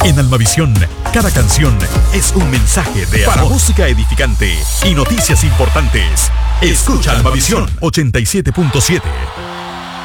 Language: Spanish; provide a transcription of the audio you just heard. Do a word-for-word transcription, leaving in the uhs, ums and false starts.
En Almavisión, cada canción es un mensaje de amor. Para música edificante y noticias importantes, escucha Almavisión ochenta y siete punto siete.